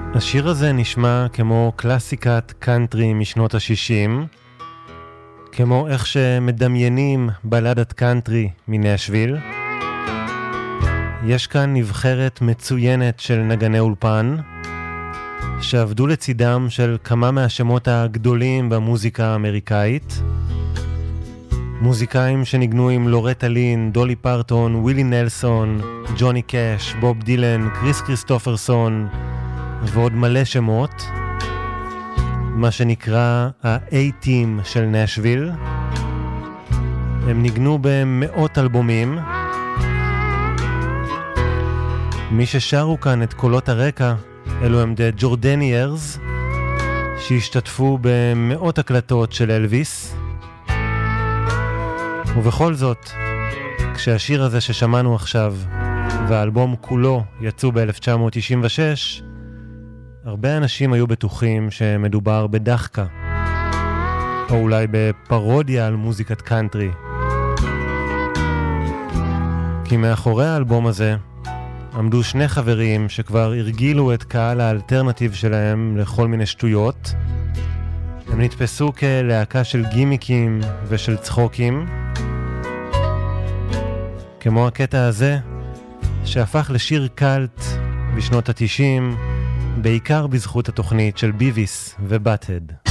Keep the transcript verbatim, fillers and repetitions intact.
השיר הזה נשמע כמו קלאסיקת קאנטרי משנות ה-שישים, כמו איך שמדמיינים בלדת קאנטרי מנשוויל. יש כאן נבחרת מצוינת של נגני אולפן, שעבדו לצידם של כמה מהשמות הגדולים במוזיקה האמריקאית. מוזיקאים שניגנו עם לורטה לין, דולי פרטון, ווילי נלסון, ג'וני קאש, בוב דילן, קריס קריסטופרסון ועוד מלא שמות. מה שנקרא ה-A-Team של נשוויל. הם ניגנו במאות אלבומים. מי ששרו כאן את קולות הרקע אלו הם The Jordanians, שהשתתפו במאות הקלטות של אלוויס. ובכל זאת, כשהשיר הזה ששמענו עכשיו והאלבום כולו יצאו ב-אלף תשע מאות תשעים ושש, הרבה אנשים היו בטוחים שמדובר בדחקה, או אולי בפרודיה על מוזיקת קאנטרי. כי מאחורי האלבום הזה עמדו שני חברים שכבר הרגילו את קהל האלטרנטיב שלהם לכל מיני שטויות. הם נתפסו כלהקה של גימיקים ושל צחוקים, כמו הקטע הזה שהפך לשיר קלט בשנות ה-תשעים, בעיקר בזכות התוכנית של ביביס ובאטהד.